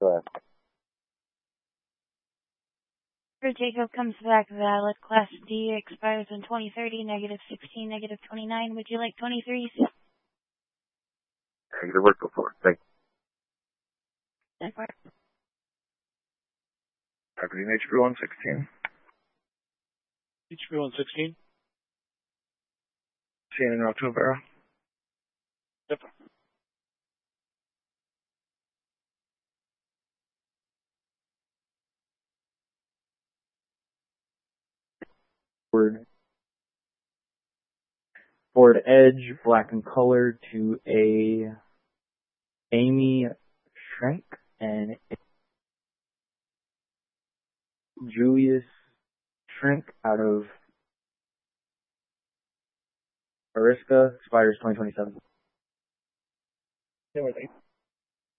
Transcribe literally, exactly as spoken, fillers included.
Go ahead. For Jacob comes back valid. Class D expires in twenty thirty, negative sixteen, negative twenty-nine. Would you like twenty-three? Negative work before. Thank you. That works. Property H B one sixteen. H B one sixteen. Seeing in route to Avera. Yep. Ford, Ford Edge, black in color, to a Amy Shrink and Julius Shrink out of Ariska, expires twenty twenty-seven. Yeah,